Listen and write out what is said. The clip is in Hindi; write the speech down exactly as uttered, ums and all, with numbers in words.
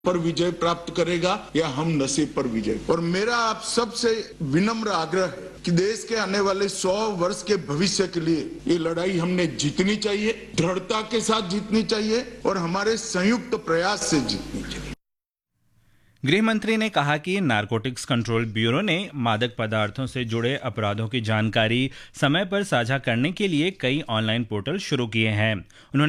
पर विजय प्राप्त करेगा या हम नशे पर विजय। और मेरा आप सबसे विनम्र आग्रह है कि देश के आने वाले सौ वर्ष के भविष्य के लिए ये लड़ाई हमने जीतनी चाहिए, दृढ़ता के साथ जीतनी चाहिए और हमारे संयुक्त प्रयास से जीतनी चाहिए। गृह मंत्री ने कहा कि नारकोटिक्स कंट्रोल ब्यूरो ने मादक पदार्थों से जुड़े अपराधों की जानकारी समय पर साझा करने के लिए कई ऑनलाइन पोर्टल शुरू किए हैं। उन्होंने